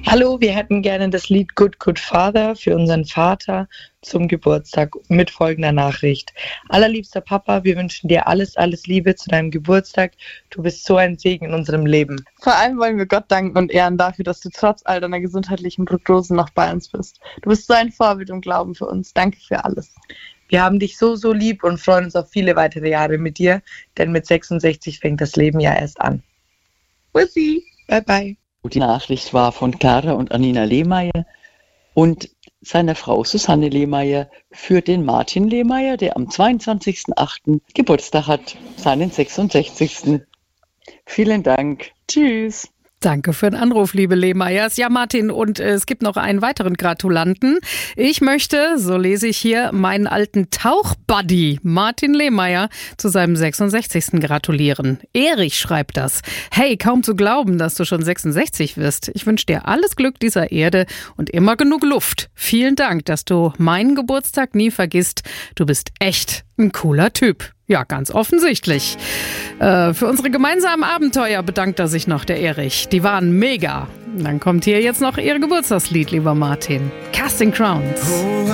Hallo, wir hätten gerne das Lied Good Good Father für unseren Vater zum Geburtstag mit folgender Nachricht. Allerliebster Papa, wir wünschen dir alles, alles Liebe zu deinem Geburtstag. Du bist so ein Segen in unserem Leben. Vor allem wollen wir Gott danken und ehren dafür, dass du trotz all deiner gesundheitlichen Prognosen noch bei uns bist. Du bist so ein Vorbild im Glauben für uns. Danke für alles. Wir haben dich so, so lieb und freuen uns auf viele weitere Jahre mit dir, denn mit 66 fängt das Leben ja erst an. Bussi. Bye, bye. Die Nachricht war von Clara und Anina Lehmeier und seiner Frau Susanne Lehmeier für den Martin Lehmeier, der am 22.08. Geburtstag hat, seinen 66. Vielen Dank. Tschüss. Danke für den Anruf, liebe Lehmeyers. Ja, Martin, und es gibt noch einen weiteren Gratulanten. Ich möchte, so lese ich hier, meinen alten Tauchbuddy Martin Lehmeyer zu seinem 66. gratulieren. Erich schreibt das. Hey, kaum zu glauben, dass du schon 66 wirst. Ich wünsche dir alles Glück dieser Erde und immer genug Luft. Vielen Dank, dass du meinen Geburtstag nie vergisst. Du bist echt ein cooler Typ. Ja, ganz offensichtlich. Für unsere gemeinsamen Abenteuer bedankt er sich noch, der Erich. Die waren mega. Dann kommt hier jetzt noch ihr Geburtstagslied, lieber Martin. Casting Crowns.